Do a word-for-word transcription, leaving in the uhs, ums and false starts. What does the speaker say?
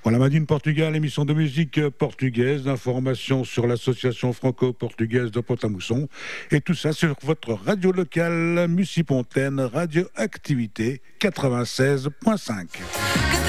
Voilà, Madine Portugal, émission de musique portugaise, d'informations sur l'association franco-portugaise de Pont-à-Mousson. Et tout ça sur votre radio locale, Mussy-Pontaine, radioactivité quatre-vingt-seize virgule cinq.